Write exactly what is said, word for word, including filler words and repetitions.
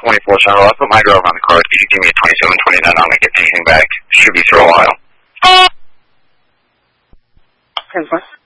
twenty-four Central. I put my driver on the card. Could you give me a twenty-seven twenty-nine? I'll make anything back. Should be for a while. ten four.